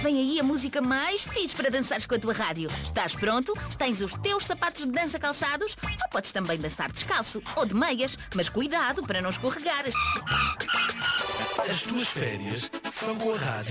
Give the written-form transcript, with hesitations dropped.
Vem aí a música mais fixe para dançares com a tua rádio. Estás pronto? Tens os teus sapatos de dança calçados? Ou podes também dançar descalço ou de meias, mas cuidado para não escorregares. As tuas férias são com a rádio.